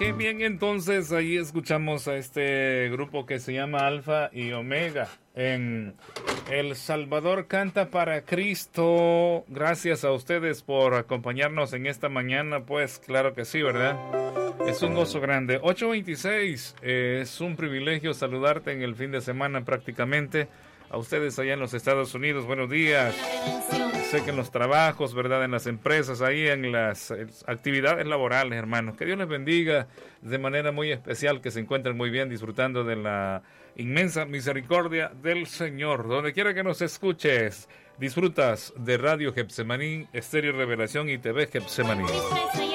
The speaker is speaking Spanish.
Qué bien, entonces ahí escuchamos a este grupo que se llama Alfa y Omega. En El Salvador canta para Cristo. Gracias a ustedes por acompañarnos en esta mañana. Pues claro que sí, ¿verdad? Es un gozo grande. 8:26, es un privilegio saludarte en el fin de semana prácticamente. A ustedes allá en los Estados Unidos, buenos días. Sé que en los trabajos, ¿verdad? En las empresas, ahí en las actividades laborales, hermanos. Que Dios les bendiga de manera muy especial, que se encuentren muy bien disfrutando de la inmensa misericordia del Señor. Donde quiera que nos escuches, disfrutas de Radio Getsemaní, Estéreo Revelación y TV Getsemaní.